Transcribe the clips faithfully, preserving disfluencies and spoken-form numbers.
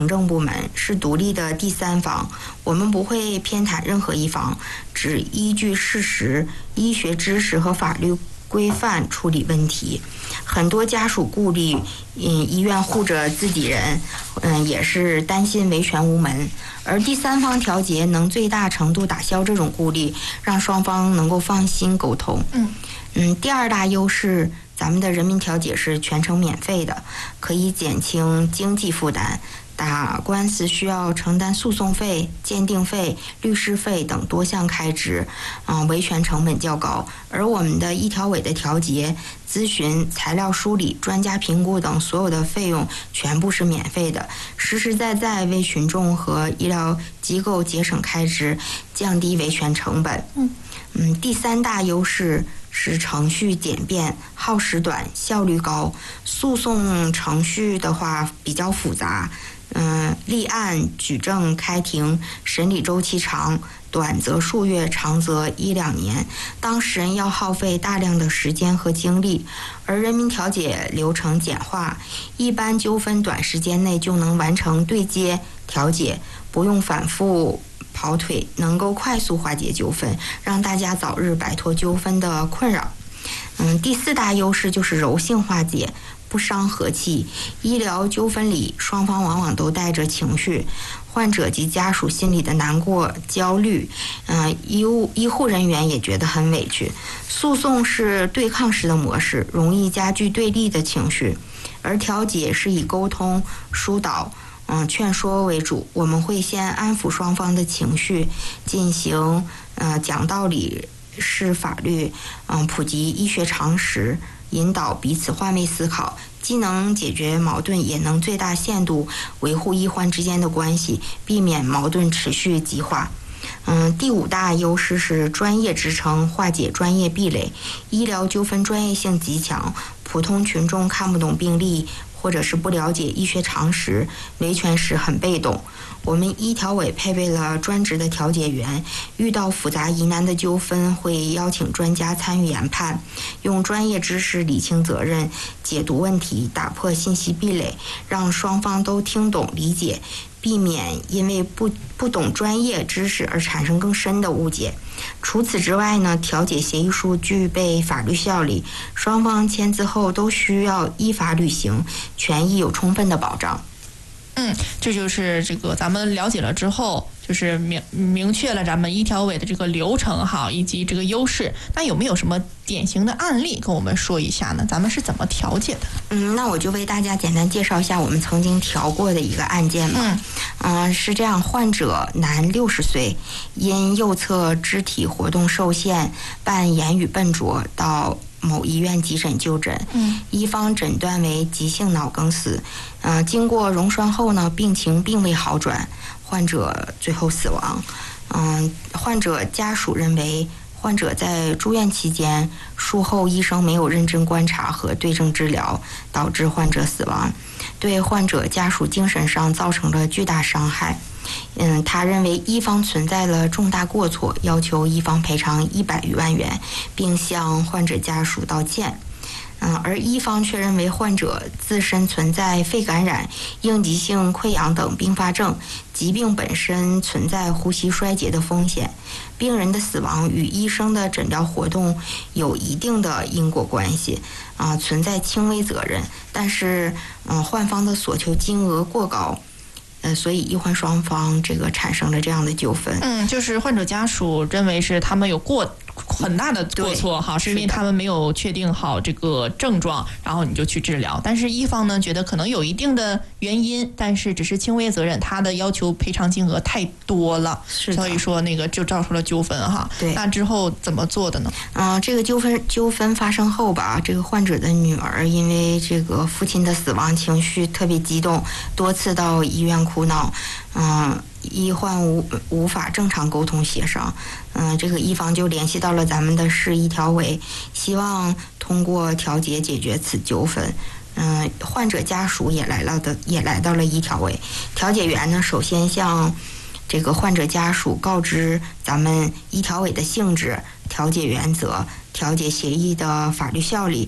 行政部门，是独立的第三方，我们不会偏袒任何一方，只依据事实、医学知识和法律规范处理问题。很多家属顾虑，嗯，医院护着自己人，嗯，也是担心维权无门。而第三方调解能最大程度打消这种顾虑，让双方能够放心沟通。 嗯嗯，第二大优势，咱们的人民调解是全程免费的，可以减轻经济负担。打官司需要承担诉讼费、鉴定费、律师费等多项开支，嗯，维权成本较高。而我们的医调委的调解、咨询、材料梳理、专家评估等所有的费用全部是免费的，实实在在为群众和医疗机构节省开支，降低维权成本。 嗯嗯，第三大优势是程序简便、耗时短、效率高。诉讼程序的话比较复杂。嗯，立案、举证、开庭，审理周期长，短则数月，长则一两年，当事人要耗费大量的时间和精力。而人民调解流程简化，一般纠纷短时间内就能完成对接调解，不用反复跑腿，能够快速化解纠纷，让大家早日摆脱纠纷的困扰。嗯，第四大优势就是柔性化解，不伤和气。医疗纠纷里，双方往往都带着情绪，患者及家属心里的难过、焦虑，嗯、呃，医务医护人员也觉得很委屈。诉讼是对抗式的模式，容易加剧对立的情绪，而调解是以沟通、疏导、嗯劝说为主。我们会先安抚双方的情绪，进行呃讲道理、释法律，嗯，普及医学常识，引导彼此换位思考，既能解决矛盾，也能最大限度维护医患之间的关系，避免矛盾持续激化。嗯，第五大优势是专业支撑，化解专业壁垒。医疗纠纷专业性极强，普通群众看不懂病例，或者是不了解医学常识，维权时很被动。我们医调委配备了专职的调解员，遇到复杂疑难的纠纷，会邀请专家参与研判，用专业知识理清责任，解读问题，打破信息壁垒，让双方都听懂理解，避免因为不不懂专业知识而产生更深的误解。除此之外呢，调解协议书具备法律效力，双方签字后都需要依法履行，权益有充分的保障。 嗯，这就是这个咱们了解了之后，就是明明确了咱们医调委的这个流程哈，以及这个优势。那有没有什么典型的案例跟我们说一下呢？咱们是怎么调解的？ 嗯，那我就为大家简单介绍一下我们曾经调过的一个案件吧。嗯，呃、是这样，患者男，六十岁，因右侧肢体活动受限，伴言语笨拙，到某医院急诊就诊，嗯，医方诊断为急性脑梗死，呃，经过溶栓后呢，病情并未好转，患者最后死亡。嗯，患者家属认为，患者在住院期间，术后医生没有认真观察和对症治疗，导致患者死亡，对患者家属精神上造成了巨大伤害。嗯，他认为医方存在了重大过错，要求医方赔偿一百余万元，并向患者家属道歉。嗯，而医方却认为患者自身存在肺感染、应急性溃疡等并发症，疾病本身存在呼吸衰竭的风险，病人的死亡与医生的诊疗活动有一定的因果关系，啊、呃，存在轻微责任，但是，嗯、呃，患方的所求金额过高。呃，所以医患双方这个产生了这样的纠纷。 嗯，就是患者家属认为是他们有过很大的过错哈，是因为他们没有确定好这个症状，然后你就去治疗。但是医方呢觉得可能有一定的原因，但是只是轻微责任，他的要求赔偿金额太多了，所以说那个就造成了纠纷哈。 对， 那之后怎么做的呢？ 嗯、呃，这个纠纷纠纷发生后吧，这个患者的女儿因为这个父亲的死亡，情绪特别激动，多次到医院哭闹，嗯。医患无无法正常沟通协商，嗯、呃，这个医方就联系到了咱们的市医调委，希望通过调解解决此纠纷。嗯、呃，患者家属也来了的，也来到了医调委。调解员呢，首先向这个患者家属告知咱们医调委的性质、调解原则、调解协议的法律效力。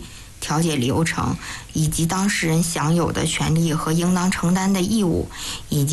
调解流程，以及当事人享有的权利和应当承担的义务，以及